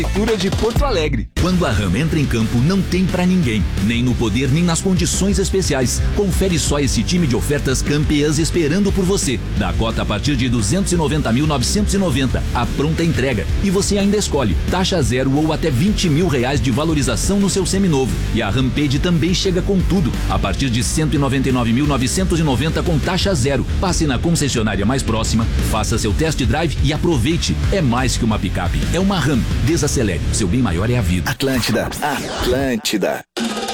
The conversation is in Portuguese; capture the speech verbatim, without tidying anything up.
Prefeitura de Porto Alegre. Quando a Ram entra em campo, não tem pra ninguém. Nem no poder, nem nas condições especiais. Confere só esse time de ofertas campeãs esperando por você. Da cota a partir de duzentos e noventa mil novecentos e noventa. A pronta entrega. E você ainda escolhe taxa zero ou até vinte mil reais de valorização no seu seminovo. E a Rampage também chega com tudo. A partir de cento e noventa e nove mil novecentos e noventa com taxa zero. Passe na concessionária mais próxima, faça seu test drive e aproveite. É mais que uma picape. É uma Ram. Desacelere. Seu bem maior é a vida. Atlântida. Atlântida.